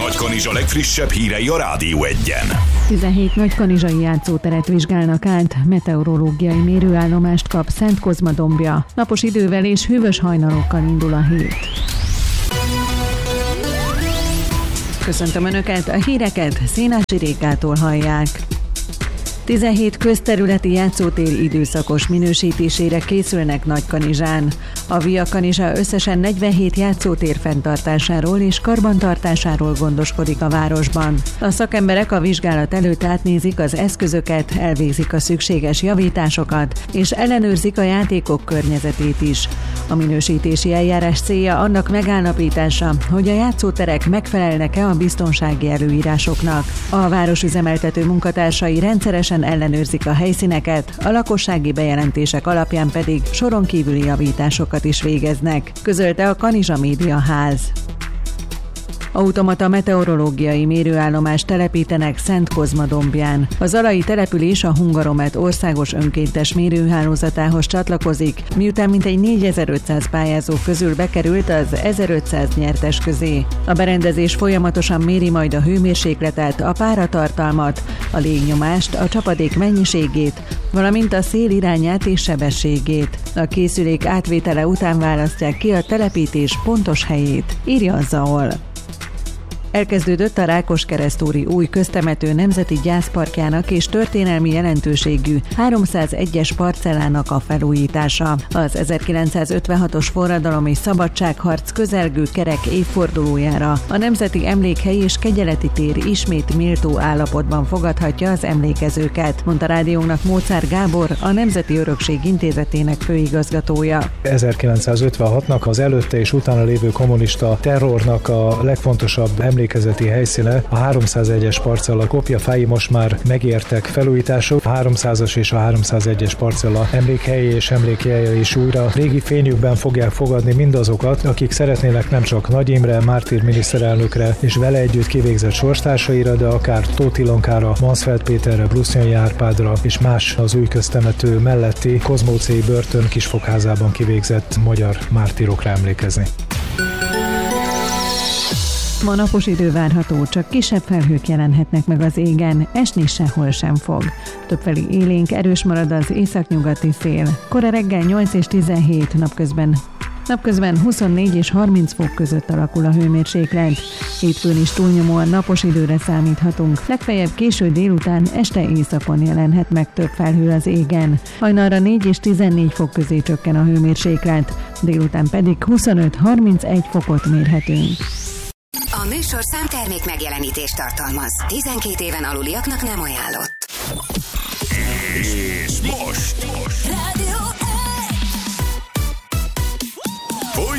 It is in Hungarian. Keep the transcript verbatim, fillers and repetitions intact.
Nagykanizsa legfrissebb hírei a Rádió Egyen. tizenhét nagykanizsai játszóteret vizsgálnak át, meteorológiai mérőállomást kap Szentkozma-dombja. Napos idővel és hűvös hajnalokkal indul a hét. Köszöntöm Önöket, a híreket Szénási Rékától hallják. tizenhét közterületi játszótér időszakos minősítésére készülnek Nagykanizsán. A Via Kanizsa összesen negyvenhét játszótér fenntartásáról és karbantartásáról gondoskodik a városban. A szakemberek a vizsgálat előtt átnézik az eszközöket, elvégzik a szükséges javításokat, és ellenőrzik a játékok környezetét is. A minősítési eljárás célja annak megállapítása, hogy a játszóterek megfelelnek-e a biztonsági előírásoknak. A városüzemeltető munkatársai rendszeresen ellenőrzik a helyszíneket, a lakossági bejelentések alapján pedig soron kívüli javításokat is végeznek, közölte a Kanizsa Média Ház. Automata meteorológiai mérőállomást telepítenek Szentkozma-dombján. A zalai település a Hungaromet országos önkéntes mérőhálózatához csatlakozik, miután mintegy négyezer-ötszáz pályázó közül bekerült az ezerötszáz nyertes közé. A berendezés folyamatosan méri majd a hőmérsékletet, a páratartalmat, a légnyomást, a csapadék mennyiségét, valamint a szél irányát és sebességét. A készülék átvétele után választják ki a telepítés pontos helyét, írja a zé á o el. Elkezdődött a Rákoskeresztúri új köztemető nemzeti gyászparkjának és történelmi jelentőségű háromszázegyes parcellának a felújítása. Az ezerkilencszázötvenhatos forradalom és szabadságharc közelgő kerek évfordulójára a Nemzeti Emlékhely és Kegyeleti tér ismét méltó állapotban fogadhatja az emlékezőket, mondta rádiónknak Móczár Gábor, a Nemzeti Örökség Intézetének főigazgatója. ezerkilencszázötvenhatnak az előtte és utána lévő kommunista terrornak a legfontosabb emlékező emlékezeti helyszíne, a háromszázegyes parcella kopjafái most már megértek felújítások. A háromszázas és a háromszázegyes parcella emlékhelyi és emlékjelje is újra régi fényükben fogják fogadni mindazokat, akik szeretnének nem csak Nagy Imre, mártír miniszterelnökre és vele együtt kivégzett sorstársaira, de akár Tóth Ilonkára, Mansfeld Péterre, Brusniai Árpádra és más az új köztemető melletti Kozmócéi börtön kisfogházában kivégzett magyar mártírokra emlékezni. Ma napos idő várható, csak kisebb felhők jelenhetnek meg az égen, esni sehol sem fog. Többfelé élénk, erős marad az északnyugati szél. Kora reggel nyolc és tizenhét, napközben Napközben huszonnégy és harminc fok között alakul a hőmérséklet. Hétfőn is túlnyomóan napos időre számíthatunk. Legfeljebb késő délután, este északon jelenhet meg több felhő az égen. Hajnalra négy és tizennégy fok közé csökken a hőmérséklet, délután pedig huszonöt-harmincegy fokot mérhetünk. A műsorszám termék megjelenítést tartalmaz. tizenkét éven aluliaknak nem ajánlott. És most! most.